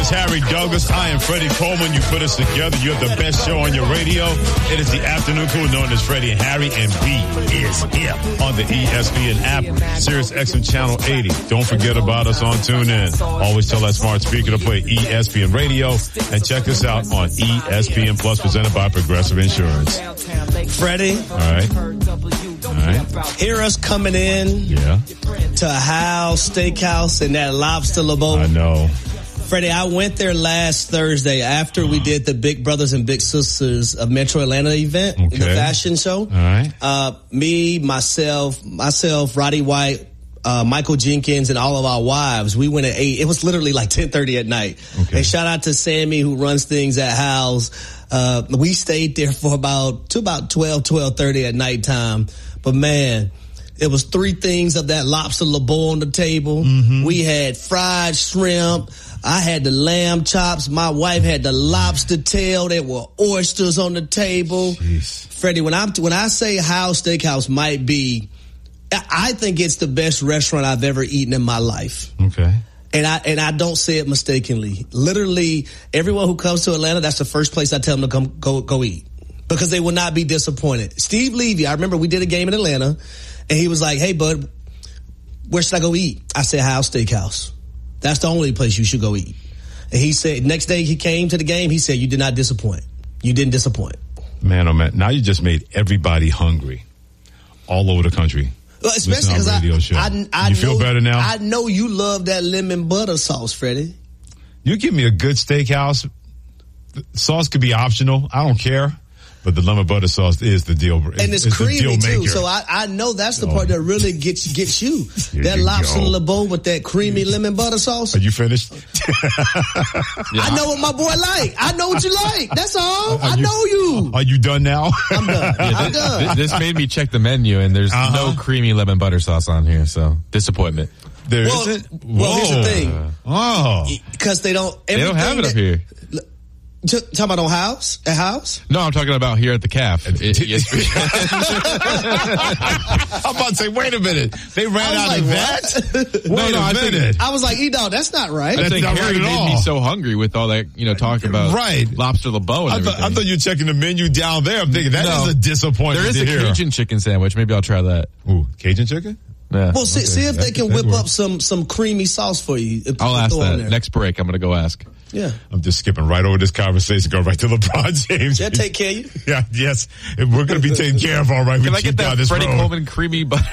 is Harry Douglas. I am Freddie Coleman. You put us together. You have the best show on your radio. It is the afternoon crew known as Freddie and Harry, and we is here on the ESPN app, Sirius XM Channel 80. Don't forget about us on TuneIn. Always tell that smart speaker to play ESPN Radio, and check us out on ESPN Plus, presented by Progressive Insurance. Freddie. All right. Hear us coming in to Hal's Steakhouse and that Lobster LeBeau. I know. Freddie, I went there last Thursday after we did the Big Brothers and Big Sisters of Metro Atlanta event, in the fashion show. All right. Me, myself, Roddy White, Michael Jenkins, and all of our wives, we went at 8. It was literally like 10:30 at night. Okay. And shout out to Sammy, who runs things at Hal's. We stayed there for about 12:30 at nighttime. But man, it was 3 things of that Lobster LeBeau on the table. Mm-hmm. We had fried shrimp. I had the lamb chops. My wife had the lobster tail. There were oysters on the table. Jeez. Freddie, when I say Hal's Steakhouse might be, I think it's the best restaurant I've ever eaten in my life. Okay. And I don't say it mistakenly. Literally, everyone who comes to Atlanta, that's the first place I tell them to go eat, because they will not be disappointed. Steve Levy, I remember we did a game in Atlanta, and he was like, "Hey, bud, where should I go eat?" I said, Hal's Steakhouse. That's the only place you should go eat. And he said, next day he came to the game, he said, "You did not disappoint. You didn't disappoint." Man, oh man, now you just made everybody hungry all over the country. Well, especially because I you feel better now? I know you love that lemon butter sauce, Freddie. You give me a good steakhouse. Sauce could be optional. I don't care. But the lemon butter sauce is the deal. And it's creamy too. So I know that's the part that really gets you. That Lobster LeBeau with that creamy lemon butter sauce. Are you finished? I know what my boy like. I know what you like. That's all. I know you. Are you done now? I'm done. I'm done. This made me check the menu, and there's no creamy lemon butter sauce on here. So disappointment. There isn't? Well, here's the thing. Because they don't have it up here. Talking about at House? No, I'm talking about here at the CAF. I'm about to say, wait a minute. They ran out of that? Wait a minute. I was like, E-Dog, that's not right. I think Harry made me so hungry with all that, talking about Lobster LeBeau and everything. I thought you were checking the menu down there. I'm thinking, that is a disappointment. There is a Cajun chicken sandwich. Maybe I'll try that. Ooh, Cajun chicken? Yeah. Well, see if they can whip up some creamy sauce for you. I'll ask that. Next break, I'm going to go ask. Yeah. I'm just skipping right over this conversation, go right to LeBron James. They'll take care of you. Yeah, yes. We're going to be taken care of all right. Can I get that Freddie Coleman creamy butter?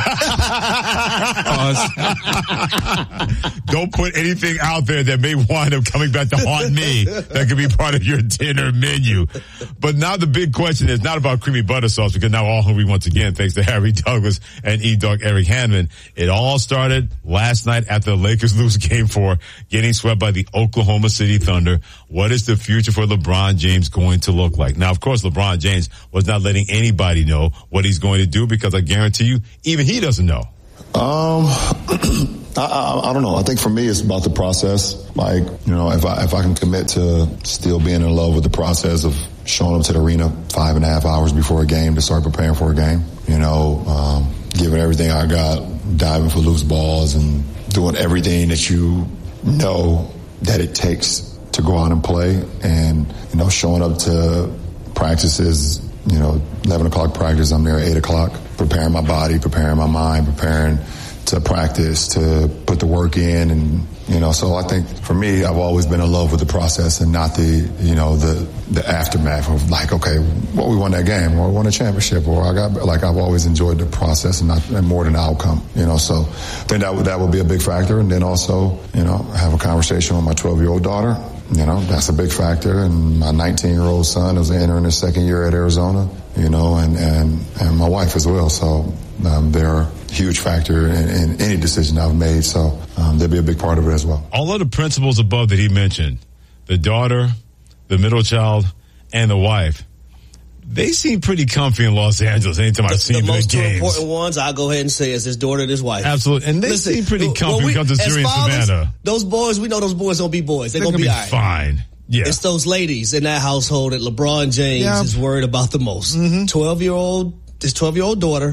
Don't put anything out there that may wind up coming back to haunt me. That could be part of your dinner menu. But now the big question is not about creamy butter sauce, because now we're all hungry once again, thanks to Harry Douglas and E-Dog Eric Hanman. It all started last night after the Lakers lose Game 4, getting swept by the Oklahoma City Thunder. What is the future for LeBron James going to look like? Now, of course, LeBron James was not letting anybody know what he's going to do, because I guarantee you, even he doesn't know. I don't know. I think for me, it's about the process. Like, if I can commit to still being in love with the process of showing up to the arena 5.5 hours before a game to start preparing for a game, giving everything I got, diving for loose balls and doing everything that you know that it takes to go out and play, and, showing up to practices, 11 o'clock practice, I'm there at 8 o'clock, preparing my body, preparing my mind, preparing to practice, to put the work in. And, so I think for me, I've always been in love with the process and not the aftermath of like, okay, we won that game, or we won a championship, or I've always enjoyed the process and more than the outcome, so I think that would be a big factor. And then also, have a conversation with my 12-year-old daughter. That's a big factor. And my 19-year-old son is entering his second year at Arizona, and my wife as well. So, they're a huge factor in any decision I've made. So, they'll be a big part of it as well. All of the principles above that he mentioned, the daughter, the middle child, and the wife, they seem pretty comfy in Los Angeles anytime I've seen them in games. The most important ones, I'll go ahead and say, is his daughter and his wife. Absolutely. And they seem pretty comfy when it comes to Siri and Savannah. Those boys, we know those boys don't be boys. They're going to be all right. Fine. Yeah. It's those ladies in that household that LeBron James is worried about the most. Mm-hmm. His 12-year-old daughter, and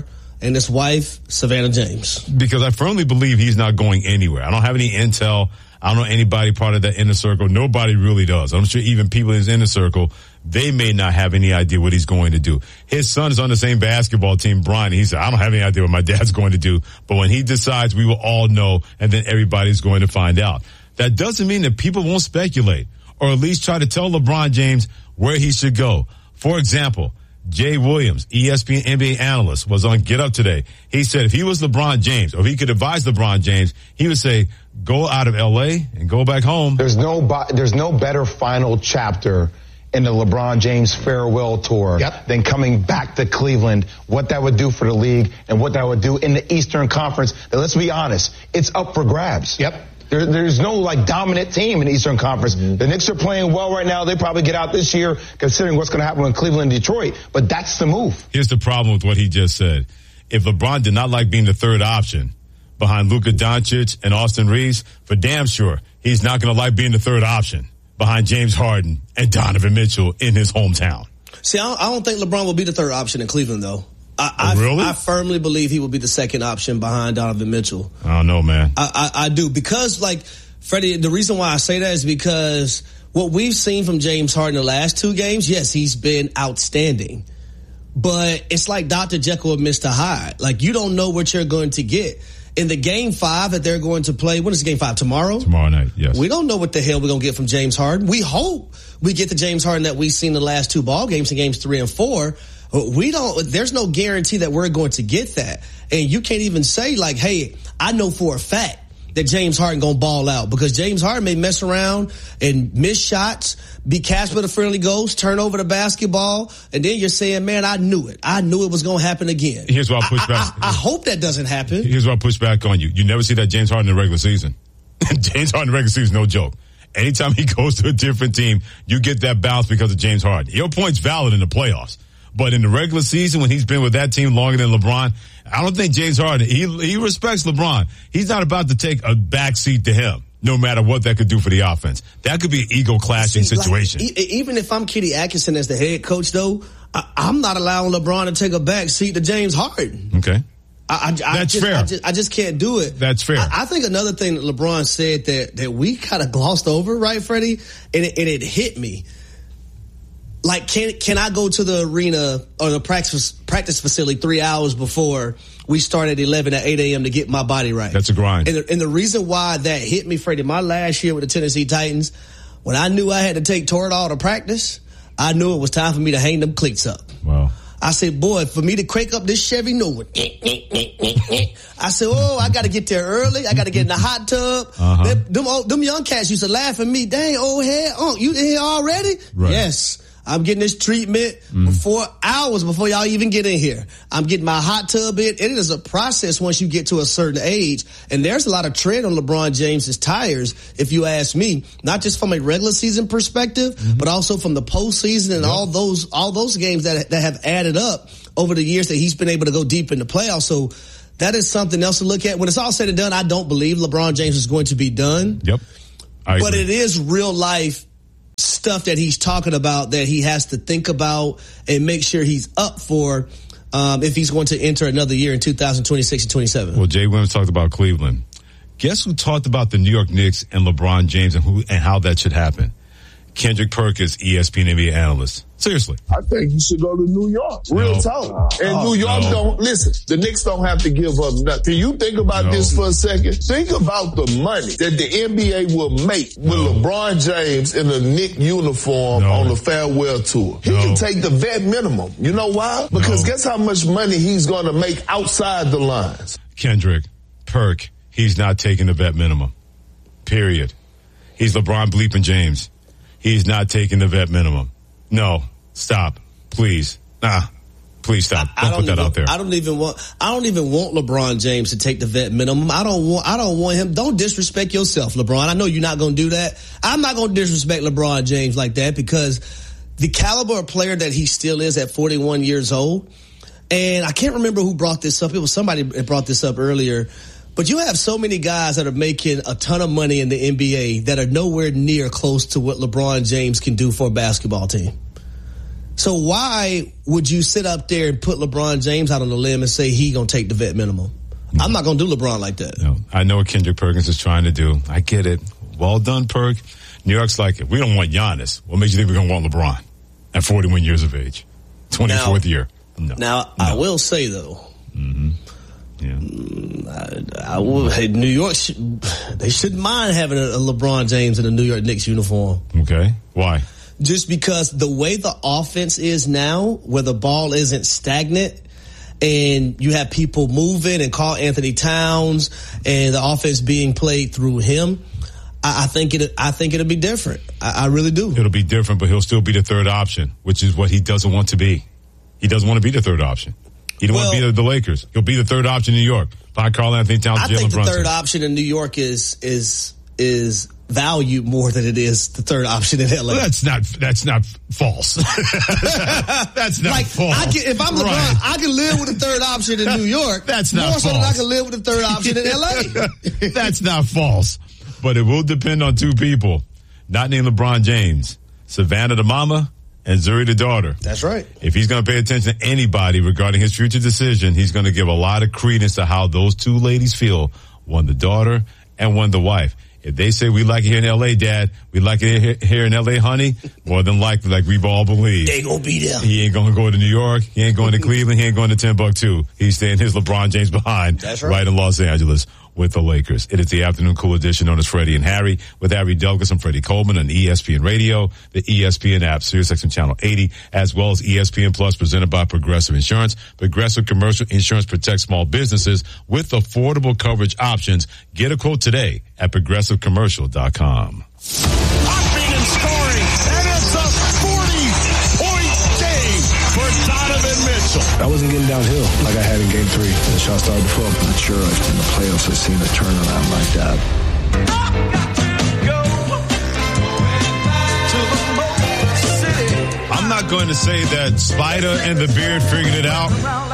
and his wife, Savannah James. Because I firmly believe he's not going anywhere. I don't have any intel. I don't know anybody part of that inner circle. Nobody really does. I'm sure even people in his inner circle, they may not have any idea what he's going to do. His son is on the same basketball team, Brian. He said, I don't have any idea what my dad's going to do. But when he decides, we will all know, and then everybody's going to find out. That doesn't mean that people won't speculate or at least try to tell LeBron James where he should go. For example, Jay Williams, ESPN NBA analyst, was on Get Up today. He said if he was LeBron James, or if he could advise LeBron James, he would say, go out of LA and go back home. There's no better final chapter in the LeBron James farewell tour than coming back to Cleveland, what that would do for the league and what that would do in the Eastern Conference. Now, let's be honest, it's up for grabs. There's no dominant team in the Eastern Conference. The Knicks are playing well right now. They probably get out this year considering what's going to happen in Cleveland and Detroit. But that's the move. Here's the problem with what he just said. If LeBron did not like being the third option behind Luka Doncic and Austin Reeves, for damn sure he's not going to like being the third option behind James Harden and Donovan Mitchell in his hometown. See, I don't think LeBron will be the third option in Cleveland, though. Really? I firmly believe he will be the second option behind Donovan Mitchell. I don't know, man. I do. Because, Freddie, the reason why I say that is because what we've seen from James Harden the last 2 games, yes, he's been outstanding. But it's like Dr. Jekyll and Mr. Hyde. You don't know what you're going to get. In the Game 5 that they're going to play, when is Game 5? Tomorrow? Tomorrow night, yes. We don't know what the hell we're going to get from James Harden. We hope we get the James Harden that we've seen the last 2 ball games in Games 3 and 4. There's no guarantee that we're going to get that. And you can't even say hey, I know for a fact that James Harden gonna ball out, because James Harden may mess around and miss shots, be Casper the Friendly Ghost, turn over the basketball, and then you're saying, man, I knew it was gonna happen again. Here's why I push back. I hope that doesn't happen. Here's why I push back on you. You never see that James Harden in the regular season. James Harden in the regular season is no joke. Anytime he goes to a different team, you get that bounce because of James Harden. Your point's valid in the playoffs. But in the regular season, when he's been with that team longer than LeBron, I don't think James Harden, he respects LeBron. He's not about to take a backseat to him, no matter what that could do for the offense. That could be an ego-clashing situation. Even if I'm Kenny Atkinson as the head coach, though, I'm not allowing LeBron to take a backseat to James Harden. Okay. That's fair. I just can't do it. That's fair. I think another thing that LeBron said that we kind of glossed over, right, Freddie? And it hit me. Can I go to the arena or the practice facility 3 hours before we start at 11 at 8 a.m. to get my body right? That's a grind. And the reason why that hit me, Freddie, my last year with the Tennessee Titans, when I knew I had to take Toradol to practice, I knew it was time for me to hang them cleats up. Wow. I said, boy, for me to crank up this Chevy Nova, I said, I got to get there early. I got to get in the hot tub. Them young cats used to laugh at me. Dang, old head, you in here already? Right. Yes. I'm getting this treatment 4 hours before y'all even get in here. I'm getting my hot tub in. It is a process once you get to a certain age. And there's a lot of tread on LeBron James's tires, if you ask me, not just from a regular season perspective, but also from the postseason and all those games that have added up over the years that he's been able to go deep in the playoffs. So that is something else to look at. When it's all said and done, I don't believe LeBron James is going to be done. Yep. But it is real life stuff that he's talking about that he has to think about and make sure he's up for if he's going to enter another year in 2026 and 27. Well, Jay Williams talked about Cleveland. Guess who talked about the New York Knicks and LeBron James and how that should happen? Kendrick Perkins, ESPN NBA analyst. Seriously. I think you should go to New York. Real talk. And New York don't, listen, the Knicks don't have to give up nothing. Can you think about this for a second? Think about the money that the NBA will make with LeBron James in a Knick uniform on the farewell tour. He can take the vet minimum. You know why? Because guess how much money he's going to make outside the lines? Kendrick, Perk, he's not taking the vet minimum. Period. He's LeBron bleeping James. He's not taking the vet minimum. No, stop, please. Please stop. Don't put that out there. I don't even want LeBron James to take the vet minimum. I don't want him. Don't disrespect yourself, LeBron. I know you're not going to do that. I'm not going to disrespect LeBron James like that, because the caliber of player that he still is at 41 years old. And I can't remember who brought this up. It was somebody that brought this up earlier. But you have so many guys that are making a ton of money in the NBA that are nowhere near close to what LeBron James can do for a basketball team. So why would you sit up there and put LeBron James out on the limb and say he going to take the vet minimum? No. I'm not going to do LeBron like that. No, I know what Kendrick Perkins is trying to do. I get it. Well done, Perk. New York's like, if we don't want Giannis, what makes you think we're going to want LeBron at 41 years of age? 24th year. No. I will say, though. Mm-hmm. Yeah. New York, they shouldn't mind having a LeBron James in a New York Knicks uniform. Okay. Why? Just because the way the offense is now, where the ball isn't stagnant, and you have people moving and Karl Anthony Towns and the offense being played through him, I think it'll be different. I really do. It'll be different, but he'll still be the third option, which is what he doesn't want to be. He doesn't want to be the third option. He don't want to be the Lakers. He'll be the third option in New York. By Karl Anthony Towns, Jalen Brunson. I think the third option in New York is valued more than it is the third option in LA. Well, that's not false. That's not false. If I'm LeBron, I can live with the third option in New York. That's not false. More so than I can live with the third option in LA. That's not false. But it will depend on two people, not named LeBron James, Savannah the mama and Zuri the daughter. That's right. If he's going to pay attention to anybody regarding his future decision, he's going to give a lot of credence to how those two ladies feel, one the daughter and one the wife. If they say, we like it here in L.A., Dad, we like it here in L.A., honey, more than likely, like we've all believed. They gonna be there. He ain't gonna go to New York. He ain't going to Cleveland. He ain't going to Timbuktu. He's staying his LeBron James behind. That's right. In Los Angeles with the Lakers. It is the afternoon cool edition known as Freddie and Harry with Harry Douglas and Freddie Coleman on ESPN Radio, the ESPN app, SiriusXM Channel 80, as well as ESPN Plus presented by Progressive Insurance. Progressive Commercial Insurance protects small businesses with affordable coverage options. Get a quote today at ProgressiveCommercial.com. Hopping and scoring, and it's a 40-point game for Donovan Mitchell. I wasn't getting downhill like I had in Game 3. The shot started to fall. I'm not sure if in the playoffs I've seen a turnaround like that. I'm not going to say that Spider and the Beard figured it out,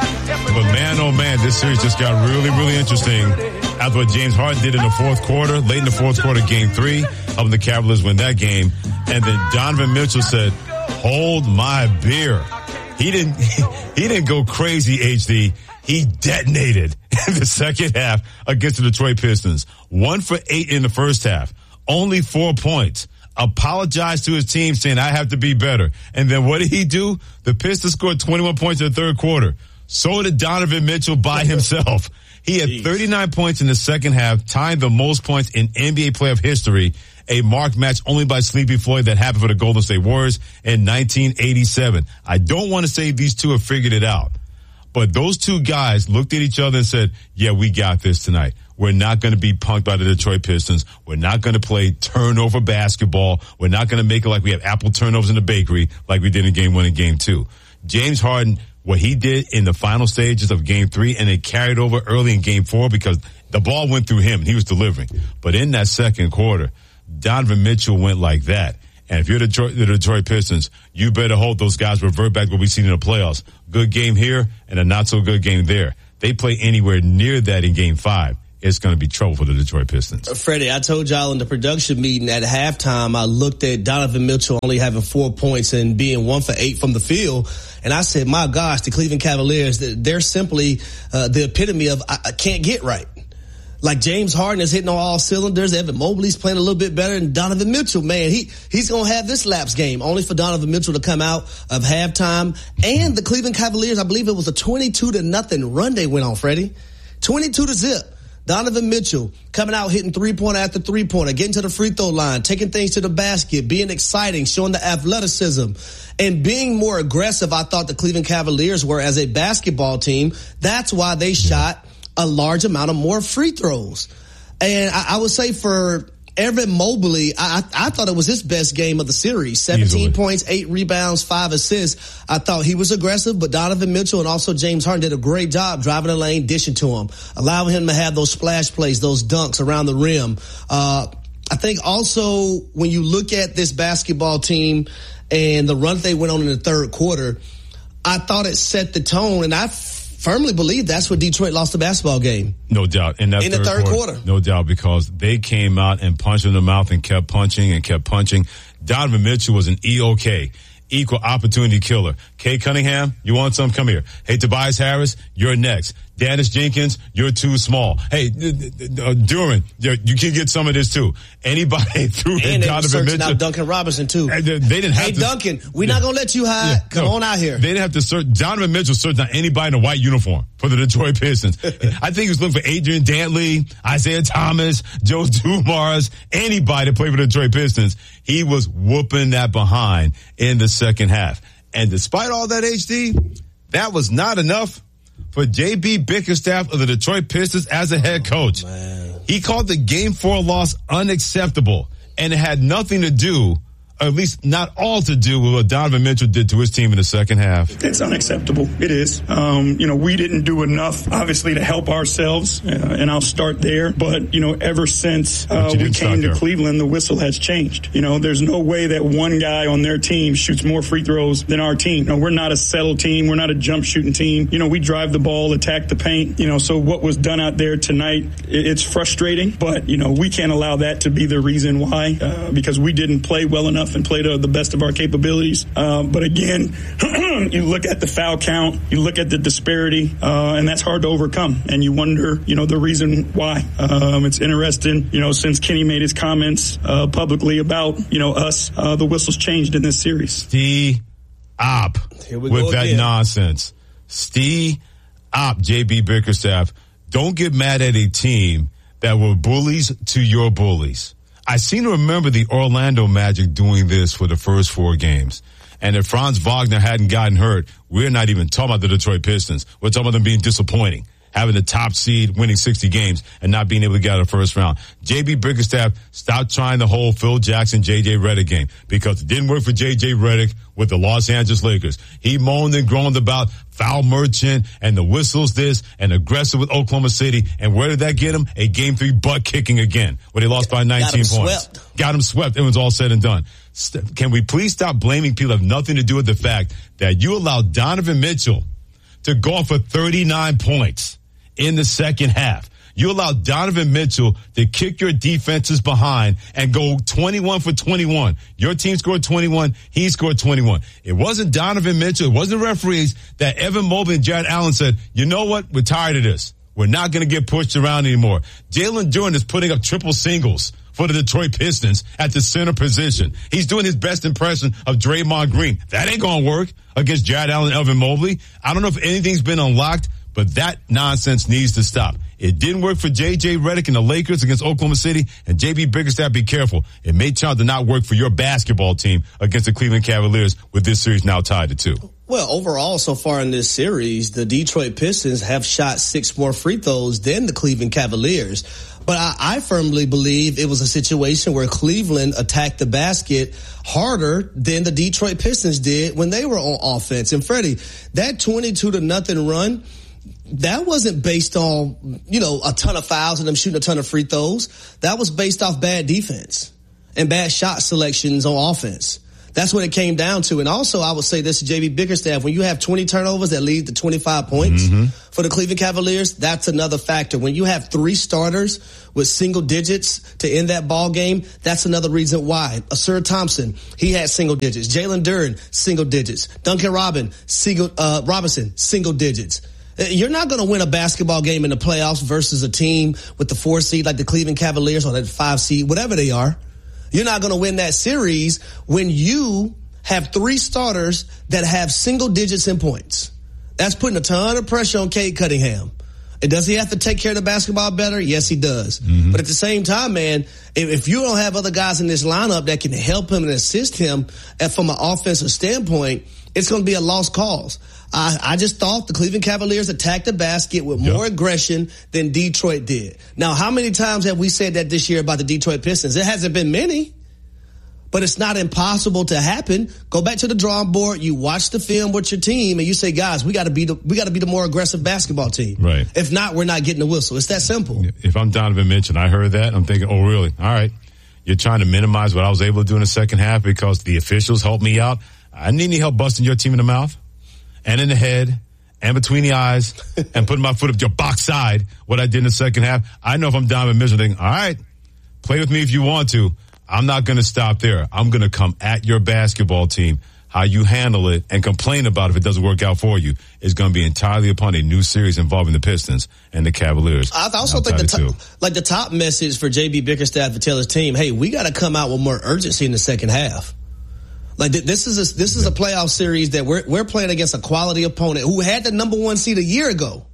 but man, oh man, this series just got really, really interesting after what James Harden did in the fourth quarter, late in the fourth quarter, Game 3, helping the Cavaliers win that game. And then Donovan Mitchell said, hold my beer. He didn't go crazy, HD. He detonated in the second half against the Detroit Pistons. 1 for 8 in the first half. Only 4 points. Apologized to his team saying, I have to be better. And then what did he do? The Pistons scored 21 points in the third quarter. So did Donovan Mitchell by himself. He had 39 points in the second half, tying the most points in NBA playoff history, a marked match only by Sleepy Floyd that happened for the Golden State Warriors in 1987. I don't want to say these two have figured it out, but those two guys looked at each other and said, yeah, we got this tonight. We're not going to be punked by the Detroit Pistons. We're not going to play turnover basketball. We're not going to make it like we have apple turnovers in the bakery like we did in Game 1 and Game 2. James Harden, what he did in the final stages of Game 3, and it carried over early in Game 4 because the ball went through him and he was delivering. But in that second quarter, Donovan Mitchell went like that. And if you're the Detroit Pistons, you better hope those guys revert back to what we've seen in the playoffs. Good game here and a not so good game there. They play anywhere near that in Game 5. It's going to be trouble for the Detroit Pistons. Freddie, I told y'all in the production meeting at halftime, I looked at Donovan Mitchell only having 4 points and being 1 for 8 from the field. And I said, my gosh, the Cleveland Cavaliers, they're simply the epitome of I can't get right. Like James Harden is hitting on all cylinders. Evan Mobley's playing a little bit better than Donovan Mitchell. Man, he's going to have this lapse game only for Donovan Mitchell to come out of halftime. And the Cleveland Cavaliers, I believe it was a 22-0 run they went on, Freddie. 22-0. Donovan Mitchell coming out hitting three-pointer after three-pointer, getting to the free throw line, taking things to the basket, being exciting, showing the athleticism, and being more aggressive. I thought the Cleveland Cavaliers were as a basketball team. That's why they shot a large amount of more free throws. And I would say for Evan Mobley, I thought it was his best game of the series. 17 points, 8 rebounds, 5 assists. I thought he was aggressive, but Donovan Mitchell and also James Harden did a great job driving the lane, dishing to him, allowing him to have those splash plays, those dunks around the rim. I think also when you look at this basketball team and the run they went on in the third quarter, I thought it set the tone, and I firmly believe that's what Detroit lost the basketball game. No doubt. In the third quarter. No doubt, because they came out and punched in the mouth and kept punching and kept punching. Donovan Mitchell was an EOK. equal opportunity killer. Kay Cunningham, you want some? Come here. Hey, Tobias Harris, you're next. Dennis Jenkins, you're too small. Hey, Duran, you can get some of this too. Anybody through Donovan Mitchell. Out Duncan Robinson too. They didn't have to. Hey, Duncan, we're not going to let you hide. Come on out here. They didn't have to search. Donovan Mitchell searched out anybody in a white uniform for the Detroit Pistons. I think he was looking for Adrian Dantley, Isaiah Thomas, Joe Dumars, anybody to play for the Detroit Pistons. He was whooping that behind in the second half. And despite all that, HD, that was not enough for J.B. Bickerstaff of the Detroit Pistons as a head coach. He called the Game 4 loss unacceptable, and it had nothing to do, or at least not all to do, with what Donovan Mitchell did to his team in the second half. It's unacceptable. It is. We didn't do enough, obviously, to help ourselves, and I'll start there. But, ever since we came to Cleveland, the whistle has changed. There's no way that one guy on their team shoots more free throws than our team. We're not a settle team. We're not a jump shooting team. We drive the ball, attack the paint. So what was done out there tonight, it's frustrating. But, we can't allow that to be the reason why, because we didn't play well enough and play to the best of our capabilities. But again, you look at the foul count, you look at the disparity, and that's hard to overcome. And you wonder, the reason why. It's interesting, since Kenny made his comments publicly about, us, the whistle's changed in this series. Stop with that again. Nonsense. Stop, J.B. Bickerstaff. Don't get mad at a team that were bullies to your bullies. I seem to remember the Orlando Magic doing this for the first 4 games. And if Franz Wagner hadn't gotten hurt, we're not even talking about the Detroit Pistons. We're talking about them being disappointing, having the top seed, winning 60 games, and not being able to get out of the first round. J.B. Bickerstaff stopped trying the whole Phil Jackson, J.J. Redick game because it didn't work for J.J. Redick with the Los Angeles Lakers. He moaned and groaned about foul merchant and the whistles this and aggressive with Oklahoma City. And where did that get him? A game 3 butt kicking again where they lost by 19 points. Got him swept. It was all said and done. Can we please stop blaming people that have nothing to do with the fact that you allowed Donovan Mitchell to go off for 39 points in the second half? You allowed Donovan Mitchell to kick your defenses behind and go 21 for 21. Your team scored 21. He scored 21. It wasn't Donovan Mitchell. It wasn't the referees that Evan Mobley and Jared Allen said, you know what? We're tired of this. We're not going to get pushed around anymore. Jalen Duren is putting up triple singles for the Detroit Pistons at the center position. He's doing his best impression of Draymond Green. That ain't going to work against Jared Allen and Evan Mobley. I don't know if anything's been unlocked, but that nonsense needs to stop. It didn't work for J.J. Redick and the Lakers against Oklahoma City, and J.B. Bickerstaff, be careful. It may turn out to not work for your basketball team against the Cleveland Cavaliers with this series now tied to 2. Well, overall, so far in this series, the Detroit Pistons have shot 6 more free throws than the Cleveland Cavaliers. But I firmly believe it was a situation where Cleveland attacked the basket harder than the Detroit Pistons did when they were on offense. And Freddie, that 22-0 run, that wasn't based on, a ton of fouls and them shooting a ton of free throws. That was based off bad defense and bad shot selections on offense. That's what it came down to. And also, I would say this to J.B. Bickerstaff, when you have 20 turnovers that lead to 25 points for the Cleveland Cavaliers, that's another factor. When you have 3 starters with single digits to end that ball game, that's another reason why. Asir Thompson, he had single digits. Jalen Duren, single digits. Duncan Robinson, single digits. You're not going to win a basketball game in the playoffs versus a team with the 4 seed like the Cleveland Cavaliers or that 5 seed, whatever they are. You're not going to win that series when you have 3 starters that have single digits in points. That's putting a ton of pressure on Cade Cunningham. And does he have to take care of the basketball better? Yes, he does. But at the same time, man, if you don't have other guys in this lineup that can help him and assist him from an offensive standpoint, it's going to be a lost cause. I just thought the Cleveland Cavaliers attacked the basket with more aggression than Detroit did. Now, how many times have we said that this year about the Detroit Pistons? It hasn't been many, but it's not impossible to happen. Go back to the drawing board. You watch the film with your team, and you say, "Guys, we got to be the more aggressive basketball team." Right. If not, we're not getting the whistle. It's that simple. If I'm Donovan Mitchell and I heard that, I'm thinking, "Oh, really? All right." You're trying to minimize what I was able to do in the second half because the officials helped me out. I need any help busting your team in the mouth and in the head and between the eyes and putting my foot up your box side, what I did in the second half. I know if I'm Donovan Mitchell thinking, all right, play with me if you want to. I'm not going to stop there. I'm going to come at your basketball team how you handle it and complain about it if it doesn't work out for you is going to be entirely upon a new series involving the Pistons and the Cavaliers. I also think the top message for J.B. Bickerstaff to tell his team, hey, we got to come out with more urgency in the second half. Like this is a playoff series that we're playing against a quality opponent who had the number 1 seed a year ago.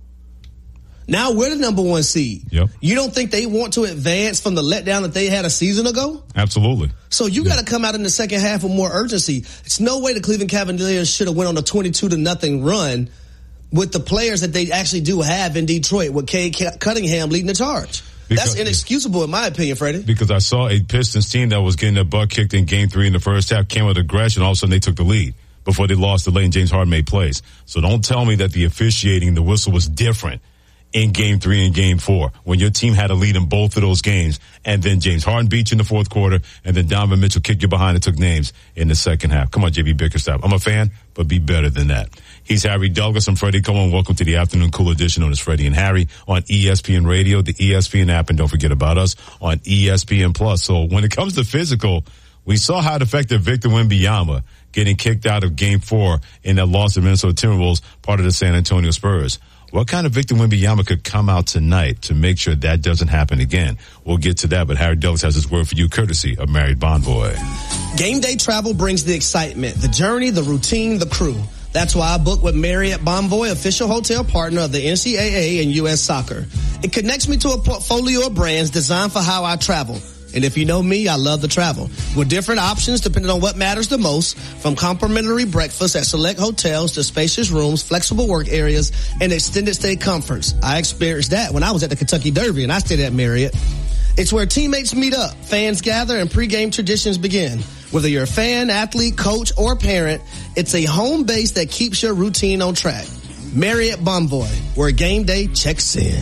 Now we're the number 1 seed. Yep. You don't think they want to advance from the letdown that they had a season ago? Absolutely. So you got to come out in the second half with more urgency. It's no way the Cleveland Cavaliers should have went on a 22-0 run with the players that they actually do have in Detroit, with Cade Cunningham leading the charge. That's inexcusable in my opinion, Freddie. Because I saw a Pistons team that was getting their butt kicked in Game 3 in the first half, came with aggression, all of a sudden they took the lead before they lost the late and James Harden made plays. So don't tell me that the officiating, the whistle was different in Game 3 and Game 4 when your team had a lead in both of those games, and then James Harden beat you in the fourth quarter, and then Donovan Mitchell kicked you behind and took names in the second half. Come on, J.B. Bickerstaff. I'm a fan, but be better than that. He's Harry Douglas. I'm Freddie Coleman. Welcome to the Afternoon Cool Edition known as Freddie and Harry on ESPN Radio, the ESPN app, and don't forget about us on ESPN Plus. So when it comes to physical, we saw how it affected Victor Wembanyama getting kicked out of Game 4 in that loss to Minnesota Timberwolves, part of the San Antonio Spurs. What kind of Victor Wembanyama could come out tonight to make sure that doesn't happen again? We'll get to that, but Harry Douglas has his word for you, courtesy of Marriott Bonvoy. Game day travel brings the excitement, the journey, the routine, the crew. That's why I book with Marriott Bonvoy, official hotel partner of the NCAA and U.S. Soccer. It connects me to a portfolio of brands designed for how I travel. And if you know me, I love to travel. With different options depending on what matters the most, from complimentary breakfast at select hotels to spacious rooms, flexible work areas, and extended stay comforts. I experienced that when I was at the Kentucky Derby, and I stayed at Marriott. It's where teammates meet up, fans gather, and pregame traditions begin. Whether you're a fan, athlete, coach, or parent, it's a home base that keeps your routine on track. Marriott Bonvoy, where game day checks in.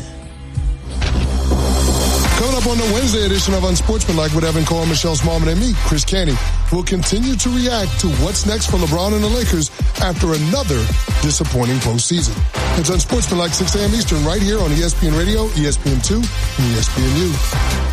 Coming up on the Wednesday edition of Unsportsmanlike with Evan Cohen, Michelle Smallman, and me, Chris Canty, we'll continue to react to what's next for LeBron and the Lakers after another disappointing postseason. It's Unsportsmanlike 6 a.m. Eastern right here on ESPN Radio, ESPN2, and ESPNU.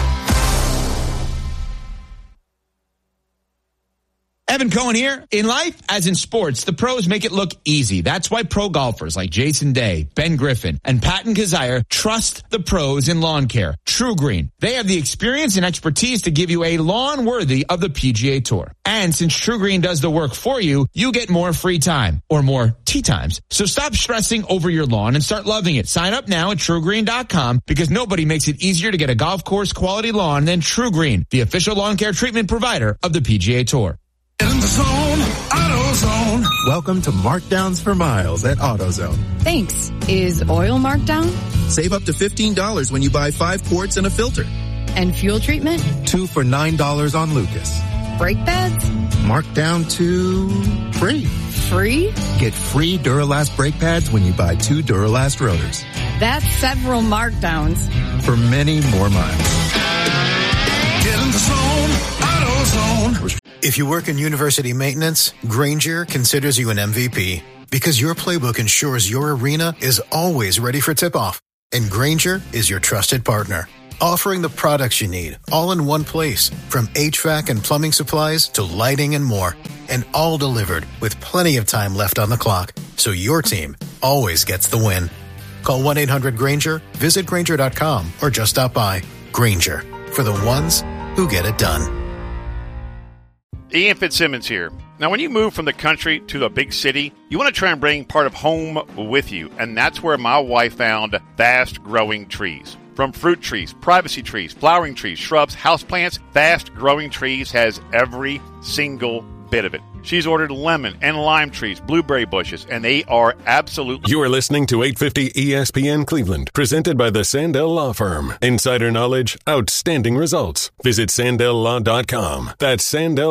Evan Cohen here. In life, as in sports, the pros make it look easy. That's why pro golfers like Jason Day, Ben Griffin, and Patton Kazire trust the pros in lawn care. True Green. They have the experience and expertise to give you a lawn worthy of the PGA Tour. And since True Green does the work for you, you get more free time or more tee times. So stop stressing over your lawn and start loving it. Sign up now at TrueGreen.com because nobody makes it easier to get a golf course quality lawn than True Green, the official lawn care treatment provider of the PGA Tour. In the zone, AutoZone. Welcome to Markdowns for Miles at AutoZone. Thanks. Is oil marked down? Save up to $15 when you buy 5 quarts and a filter. And fuel treatment? 2 for $9 on Lucas. Brake pads? Marked down to free. Free? Get free Duralast brake pads when you buy 2 Duralast rotors. That's several markdowns. For many more miles. Get in the zone, AutoZone. If you work in university maintenance, Grainger considers you an MVP because your playbook ensures your arena is always ready for tip-off. And Grainger is your trusted partner, offering the products you need all in one place, from HVAC and plumbing supplies to lighting and more, and all delivered with plenty of time left on the clock, so your team always gets the win. Call 1-800-GRAINGER, visit Grainger.com, or just stop by. Grainger, for the ones who get it done. Ian Fitzsimmons here. Now, when you move from the country to the big city, you want to try and bring part of home with you, and that's where my wife found Fast Growing Trees. From fruit trees, privacy trees, flowering trees, shrubs, houseplants, Fast Growing Trees has every single bit of it. She's ordered lemon and lime trees, blueberry bushes, and they are absolutely... You are listening to 850 ESPN Cleveland, presented by the Sandell Law Firm. Insider knowledge, outstanding results. Visit SandellLaw.com. That's Sandell.